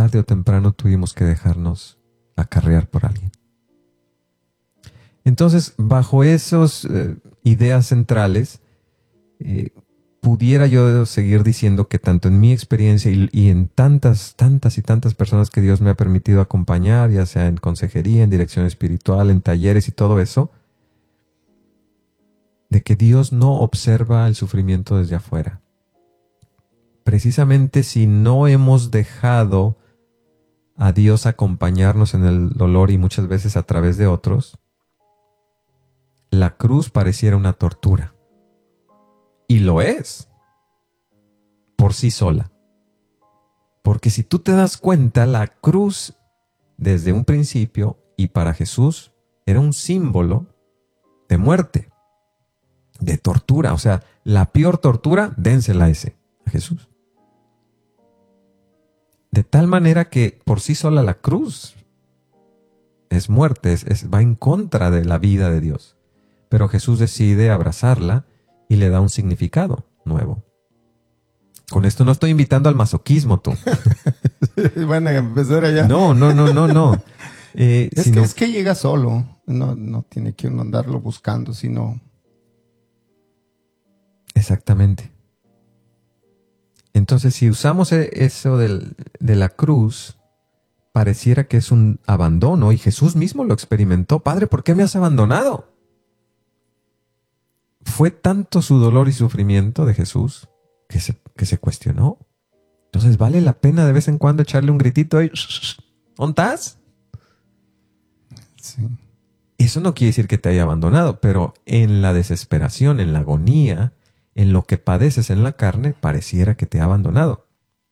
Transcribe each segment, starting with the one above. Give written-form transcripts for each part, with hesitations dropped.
tarde o temprano tuvimos que dejarnos acarrear por alguien. Entonces, bajo esas ideas centrales, pudiera yo seguir diciendo que tanto en mi experiencia y en tantas y tantas personas que Dios me ha permitido acompañar, ya sea en consejería, en dirección espiritual, en talleres y todo eso, de que Dios no observa el sufrimiento desde afuera. Precisamente si no hemos dejado a Dios acompañarnos en el dolor y muchas veces a través de otros, la cruz pareciera una tortura. Y lo es, por sí sola. Porque si tú te das cuenta, la cruz, desde un principio, y para Jesús, era un símbolo de muerte, de tortura. O sea, la peor tortura, dénsela a Jesús. De tal manera que por sí sola la cruz es muerte, va en contra de la vida de Dios. Pero Jesús decide abrazarla y le da un significado nuevo. Con esto no estoy invitando al masoquismo, tú. Van a empezar allá. No. Es que llega solo. No tiene que uno andarlo buscando, sino... Exactamente. Entonces, si usamos eso de la cruz, pareciera que es un abandono, y Jesús mismo lo experimentó. Padre, ¿por qué me has abandonado? Fue tanto su dolor y sufrimiento de Jesús que se cuestionó. Entonces, ¿vale la pena de vez en cuando echarle un gritito ahí? ¿Dónde estás? Sí. Eso no quiere decir que te haya abandonado, pero en la desesperación, en la agonía, en lo que padeces en la carne, pareciera que te ha abandonado.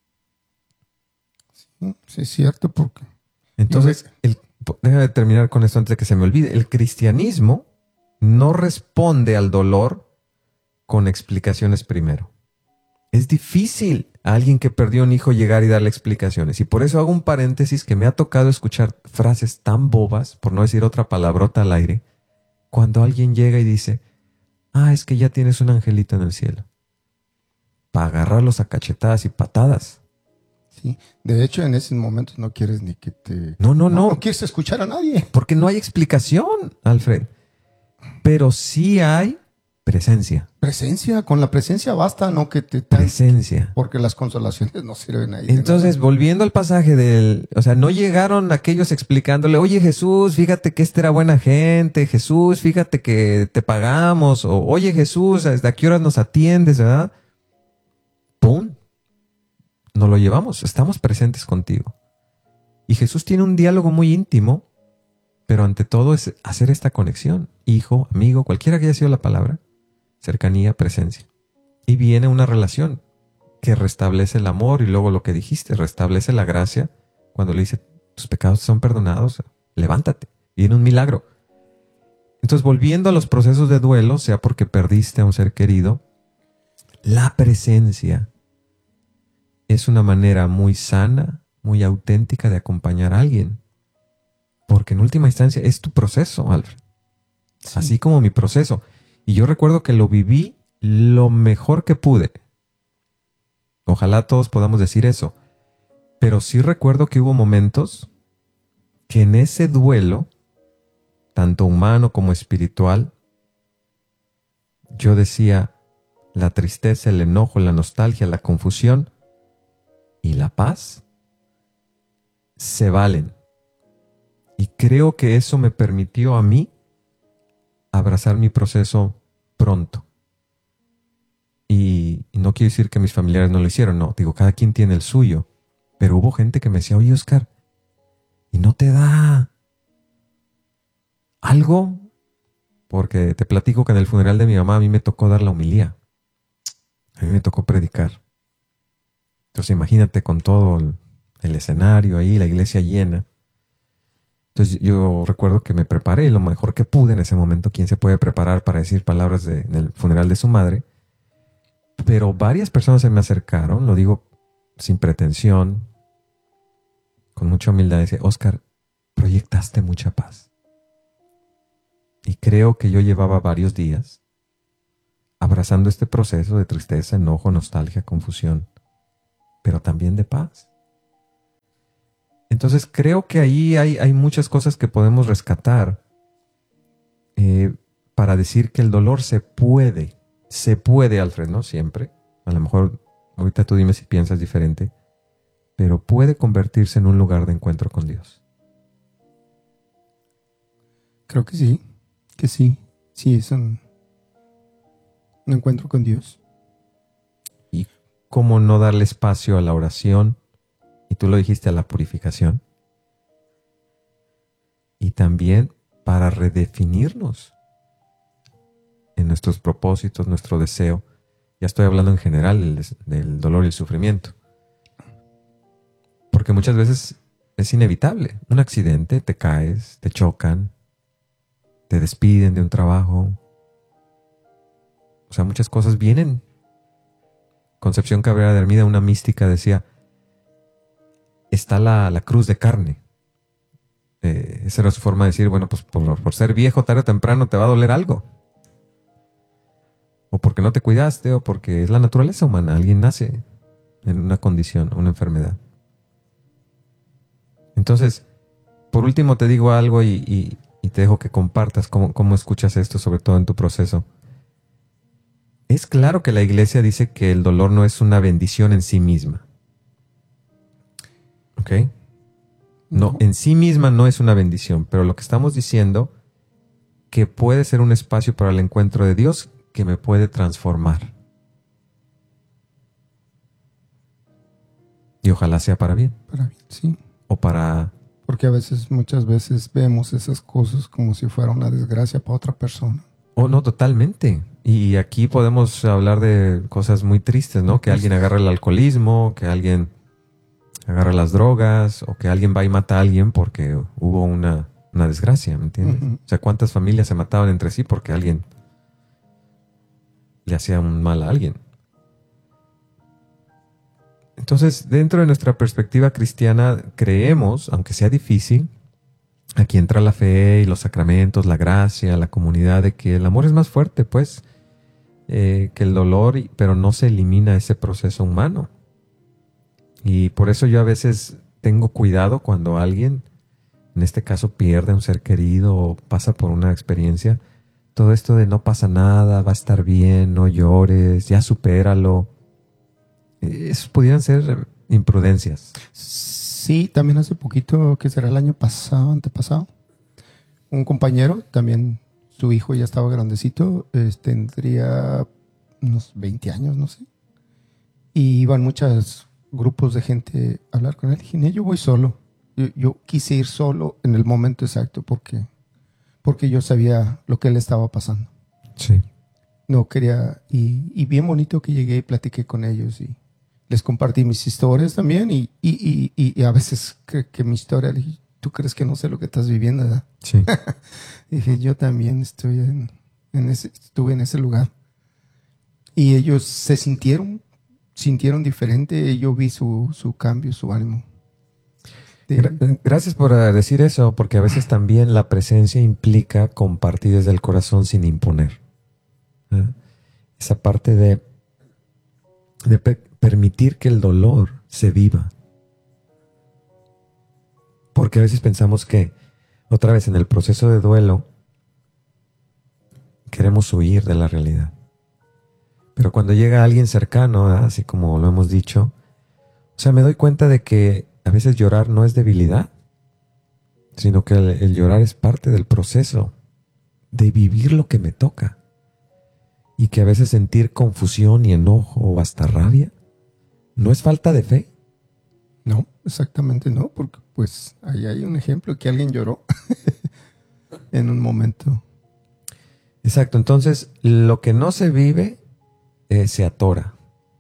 Sí, es cierto, porque... Entonces, déjame terminar con esto antes de que se me olvide. El cristianismo no responde al dolor con explicaciones primero. Es difícil a alguien que perdió un hijo llegar y darle explicaciones. Y por eso hago un paréntesis que me ha tocado escuchar frases tan bobas, por no decir otra palabrota al aire, cuando alguien llega y dice, es que ya tienes un angelito en el cielo. Para agarrarlos a cachetadas y patadas. Sí, de hecho en esos momentos no quieres ni que te... No. No quieres escuchar a nadie. Porque no hay explicación, Alfred. Pero sí hay presencia. Presencia, con la presencia basta, no que te... Presencia. Porque las consolaciones no sirven ahí. Entonces, volviendo al pasaje no llegaron aquellos explicándole, oye Jesús, fíjate que era buena gente, Jesús, fíjate que te pagamos, o oye Jesús, ¿hasta qué horas nos atiendes, verdad? ¡Pum! Nos lo llevamos, estamos presentes contigo. Y Jesús tiene un diálogo muy íntimo, pero ante todo es hacer esta conexión. Hijo, amigo, cualquiera que haya sido la palabra, cercanía, presencia. Y viene una relación que restablece el amor y luego lo que dijiste, restablece la gracia. Cuando le dice, tus pecados son perdonados, levántate. Viene un milagro. Entonces, volviendo a los procesos de duelo, sea porque perdiste a un ser querido, la presencia es una manera muy sana, muy auténtica de acompañar a alguien. Porque en última instancia es tu proceso, Alfred. Sí. Así como mi proceso. Y yo recuerdo que lo viví lo mejor que pude. Ojalá todos podamos decir eso. Pero sí recuerdo que hubo momentos que en ese duelo, tanto humano como espiritual, yo decía, la tristeza, el enojo, la nostalgia, la confusión y la paz se valen. Y creo que eso me permitió a mí abrazar mi proceso pronto. Y no quiero decir que mis familiares no lo hicieron, no. Digo, cada quien tiene el suyo. Pero hubo gente que me decía, oye, Oscar, ¿y no te da algo? Porque te platico que en el funeral de mi mamá a mí me tocó dar la homilía. A mí me tocó predicar. Entonces imagínate con todo el escenario ahí, la iglesia llena. Entonces yo recuerdo que me preparé lo mejor que pude en ese momento. ¿Quién se puede preparar para decir palabras en el funeral de su madre? Pero varias personas se me acercaron, lo digo sin pretensión, con mucha humildad. Dice, Oscar, proyectaste mucha paz. Y creo que yo llevaba varios días abrazando este proceso de tristeza, enojo, nostalgia, confusión, pero también de paz. Entonces creo que ahí hay muchas cosas que podemos rescatar para decir que el dolor se puede, Alfred, no siempre. A lo mejor ahorita tú dime si piensas diferente, pero puede convertirse en un lugar de encuentro con Dios. Creo que sí, sí es un encuentro con Dios. Y cómo no darle espacio a la oración, y tú lo dijiste, a la purificación, y también para redefinirnos en nuestros propósitos, nuestro deseo. Ya estoy hablando en general del dolor y el sufrimiento. Porque muchas veces es inevitable. Un accidente, te caes, te chocan, te despiden de un trabajo. O sea, muchas cosas vienen. Concepción Cabrera de Hermida, una mística, decía, está la cruz de carne. Esa era su forma de decir, bueno, pues por ser viejo, tarde o temprano te va a doler algo. O porque no te cuidaste, o porque es la naturaleza humana. Alguien nace en una condición, una enfermedad. Entonces, por último te digo algo y te dejo que compartas cómo escuchas esto, sobre todo en tu proceso. Es claro que la iglesia dice que el dolor no es una bendición en sí misma. ¿Ok? No, en sí misma no es una bendición, pero lo que estamos diciendo que puede ser un espacio para el encuentro de Dios que me puede transformar. Y ojalá sea para bien. Para bien, sí. O para... Porque muchas veces vemos esas cosas como si fuera una desgracia para otra persona. Oh, no, totalmente. Y aquí podemos hablar de cosas muy tristes, ¿no? Que alguien agarra el alcoholismo, que alguien agarra las drogas, o que alguien va y mata a alguien porque hubo una desgracia, ¿me entiendes? O sea, ¿cuántas familias se mataban entre sí porque alguien le hacía un mal a alguien? Entonces, dentro de nuestra perspectiva cristiana, creemos, aunque sea difícil, aquí entra la fe y los sacramentos, la gracia, la comunidad, de que el amor es más fuerte, pues, que el dolor, pero no se elimina ese proceso humano. Y por eso yo a veces tengo cuidado cuando alguien, en este caso, pierde a un ser querido o pasa por una experiencia. Todo esto de no pasa nada, va a estar bien, no llores, ya supéralo. Esos pudieran ser imprudencias. Sí, también hace poquito, que será el año pasado, antepasado, un compañero, también su hijo ya estaba grandecito, tendría unos 20 años, no sé. Y iban muchos grupos de gente a hablar con él. Dije, yo voy solo. Yo quise ir solo en el momento exacto porque yo sabía lo que él estaba pasando. Sí. No quería, y bien bonito que llegué y platiqué con ellos y les compartí mis historias también y a veces que mi historia, le dije, ¿tú crees que no sé lo que estás viviendo, verdad? Sí. Dije, yo también estuve en ese lugar. Y ellos se sintieron diferente. Yo vi su cambio, su ánimo. Gracias por decir eso, porque a veces también la presencia implica compartir desde el corazón sin imponer. Esa parte de permitir que el dolor se viva. Porque a veces pensamos que, otra vez en el proceso de duelo, queremos huir de la realidad. Pero cuando llega alguien cercano, así como lo hemos dicho, o sea, me doy cuenta de que a veces llorar no es debilidad, sino que el llorar es parte del proceso de vivir lo que me toca. Y que a veces sentir confusión y enojo o hasta rabia no es falta de fe. No, exactamente no, porque pues ahí hay un ejemplo que alguien lloró en un momento. Exacto, entonces lo que no se vive se atora.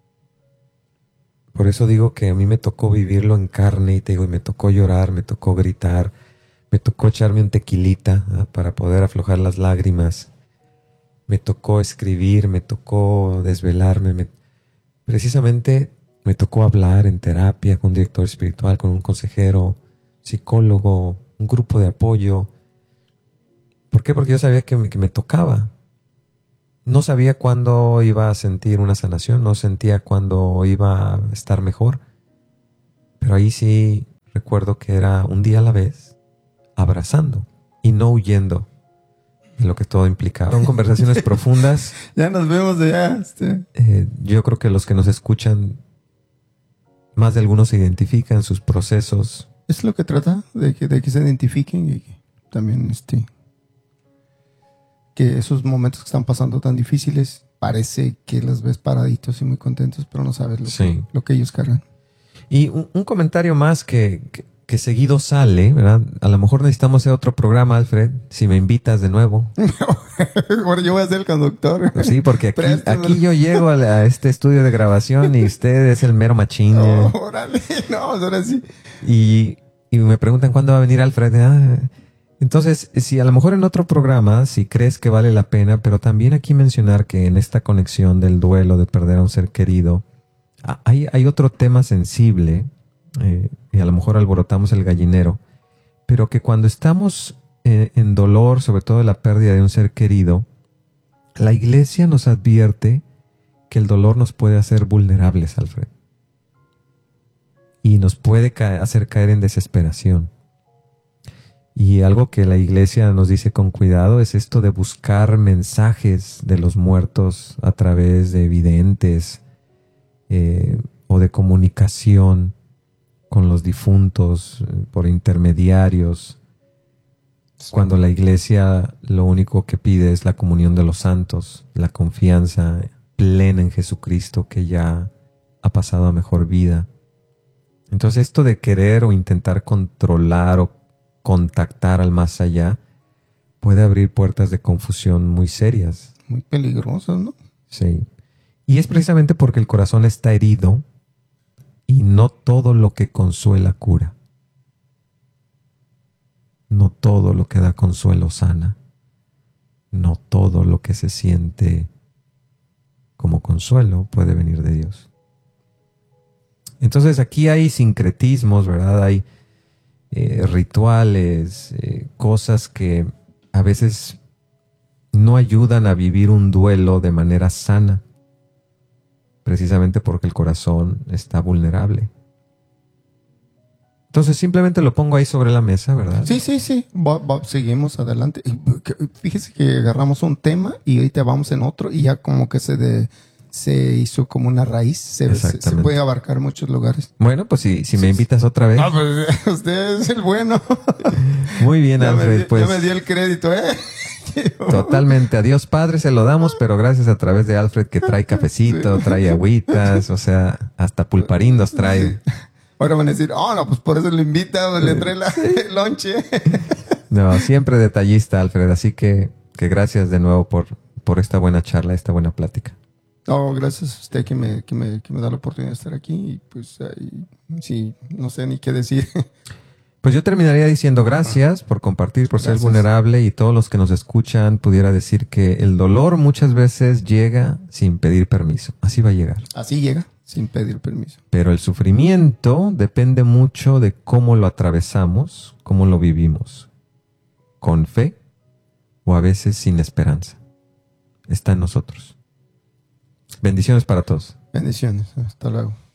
Por eso digo que a mí me tocó vivirlo en carne y te digo, y me tocó llorar, me tocó gritar, me tocó echarme un tequilita para poder aflojar las lágrimas. Me tocó escribir, me tocó desvelarme, precisamente me tocó hablar en terapia con un director espiritual, con un consejero, psicólogo, un grupo de apoyo. ¿Por qué? Porque yo sabía que me tocaba. No sabía cuándo iba a sentir una sanación, no sentía cuándo iba a estar mejor. Pero ahí sí recuerdo que era un día a la vez, abrazando y no huyendo de lo que todo implicaba. Son conversaciones profundas. Ya nos vemos de allá. Yo creo que los que nos escuchan, más de algunos se identifican en sus procesos. Es lo que trata, de que se identifiquen y también que esos momentos que están pasando tan difíciles, parece que los ves paraditos y muy contentos, pero no sabes lo que ellos cargan. Y un comentario más que seguido sale, ¿verdad? A lo mejor necesitamos hacer otro programa, Alfred, si me invitas de nuevo. Bueno, yo voy a ser el conductor. Sí, porque aquí yo llego a este estudio de grabación y usted es el mero machín. Órale, no, ahora sí. Y me preguntan cuándo va a venir Alfred. Entonces, si a lo mejor en otro programa, si crees que vale la pena, pero también aquí mencionar que en esta conexión del duelo, de perder a un ser querido, hay otro tema sensible, y a lo mejor alborotamos el gallinero, pero que cuando estamos en dolor, sobre todo de la pérdida de un ser querido, la iglesia nos advierte que el dolor nos puede hacer vulnerables, Alfred, y nos puede hacer caer en desesperación. Y algo que la iglesia nos dice con cuidado es esto de buscar mensajes de los muertos a través de videntes o de comunicación con los difuntos por intermediarios, cuando la iglesia lo único que pide es la comunión de los santos, la confianza plena en Jesucristo que ya ha pasado a mejor vida. Entonces esto de querer o intentar controlar o contactar al más allá puede abrir puertas de confusión muy serias. Muy peligrosas, ¿no? Sí. Y es precisamente porque el corazón está herido y no todo lo que consuela cura. No todo lo que da consuelo sana. No todo lo que se siente como consuelo puede venir de Dios. Entonces aquí hay sincretismos, ¿verdad? Hay rituales, cosas que a veces no ayudan a vivir un duelo de manera sana, precisamente porque el corazón está vulnerable. Entonces simplemente lo pongo ahí sobre la mesa, ¿verdad? Sí. Seguimos adelante. Fíjese que agarramos un tema y ahorita vamos en otro y ya como que se hizo como una raíz. Se puede abarcar muchos lugares. Bueno, pues si me invitas otra vez. No, pues usted es el bueno. Muy bien, Alfred. Ya me dio el crédito, ¿eh? Totalmente. A Dios Padre se lo damos, pero gracias a través de Alfred que trae cafecito, trae agüitas, o sea, hasta pulparindos trae. Sí. Ahora van a decir, no, pues por eso lo invita, le trae el lonche. No, siempre detallista, Alfred. Así que gracias de nuevo por esta buena charla, esta buena plática. No, gracias a usted que me da la oportunidad de estar aquí. Y pues ahí, sí, no sé ni qué decir. Pues yo terminaría diciendo gracias por compartir, por ser vulnerable, y todos los que nos escuchan pudiera decir que el dolor muchas veces llega sin pedir permiso. Así va a llegar. Así llega, sin pedir permiso. Pero el sufrimiento depende mucho de cómo lo atravesamos, cómo lo vivimos. Con fe o a veces sin esperanza. Está en nosotros. Bendiciones para todos. Bendiciones. Hasta luego.